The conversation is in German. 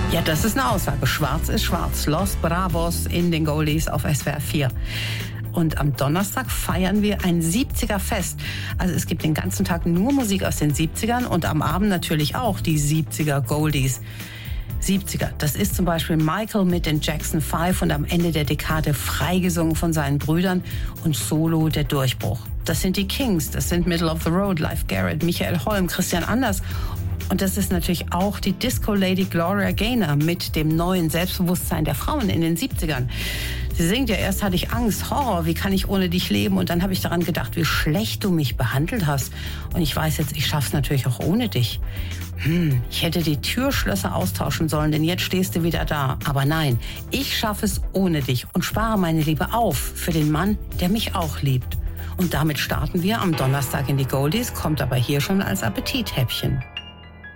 Ja, das ist eine Aussage. Schwarz ist schwarz. Los Bravos in den Goldies auf SWR 4. Und am Donnerstag feiern wir ein 70er-Fest. Also es gibt den ganzen Tag nur Musik aus den 70ern und am Abend natürlich auch die 70er Goldies. 70er, das ist zum Beispiel Michael mit den Jackson 5 und am Ende der Dekade freigesungen von seinen Brüdern und Solo der Durchbruch. Das sind die Kings, das sind Middle of the Road, Leif Garrett, Michael Holm, Christian Anders. Und das ist natürlich auch die Disco-Lady Gloria Gaynor mit dem neuen Selbstbewusstsein der Frauen in den 70ern. Sie singt ja, erst hatte ich Angst, Horror, wie kann ich ohne dich leben? Und dann habe ich daran gedacht, wie schlecht du mich behandelt hast. Und ich weiß jetzt, ich schaff's natürlich auch ohne dich. Ich hätte die Türschlösser austauschen sollen, denn jetzt stehst du wieder da. Aber nein, ich schaffe es ohne dich und spare meine Liebe auf für den Mann, der mich auch liebt. Und damit starten wir am Donnerstag in die Goldies, kommt aber hier schon als Appetithäppchen.